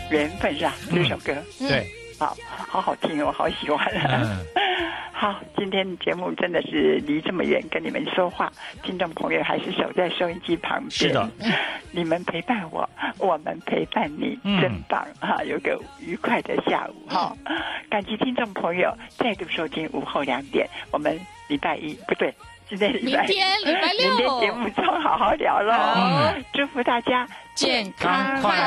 缘分是吧？这首歌， 对， 好好听，我好喜欢。好，今天节目真的是离这么远跟你们说话，听众朋友还是守在收音机旁边。 是的， 你们陪伴我，我们陪伴你，真棒哈！有个愉快的下午哈。感激听众朋友再度收听午后2点，我们礼拜一不对。今天礼拜6，明天节目中好好聊喽。祝福大家健康快乐。